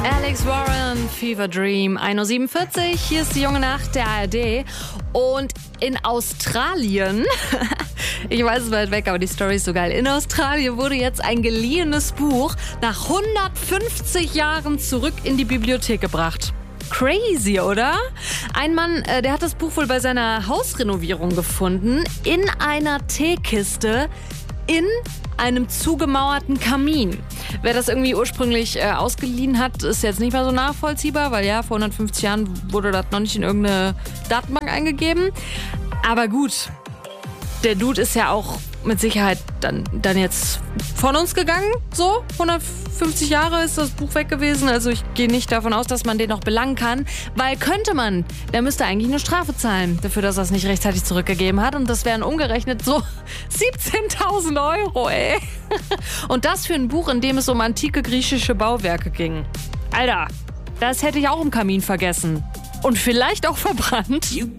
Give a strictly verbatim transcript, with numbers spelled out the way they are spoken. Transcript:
Alex Warren, Fever Dream, ein Uhr siebenundvierzig. Hier ist die junge Nacht der A R D. Und in Australien, ich weiß, es ist weit weg, aber die Story ist so geil. In Australien wurde jetzt ein geliehenes Buch nach hundertfünfzig Jahren zurück in die Bibliothek gebracht. Crazy, oder? Ein Mann, äh, der hat das Buch wohl bei seiner Hausrenovierung gefunden, in einer Teekiste, in einem zugemauerten Kamin. Wer das irgendwie ursprünglich äh, ausgeliehen hat, ist jetzt nicht mehr so nachvollziehbar, weil ja, vor hundertfünfzig Jahren wurde das noch nicht in irgendeine Datenbank eingegeben. Aber gut, der Dude ist ja auch mit Sicherheit dann, dann jetzt von uns gegangen. So, hundertfünfzig Jahre ist das Buch weg gewesen. Also ich gehe nicht davon aus, dass man den noch belangen kann. Weil könnte man, der müsste eigentlich eine Strafe zahlen dafür, dass er es nicht rechtzeitig zurückgegeben hat. Und das wären umgerechnet so siebzehntausend Euro, ey. Und das für ein Buch, in dem es um antike griechische Bauwerke ging. Alter, das hätte ich auch im Kamin vergessen. Und vielleicht auch verbrannt.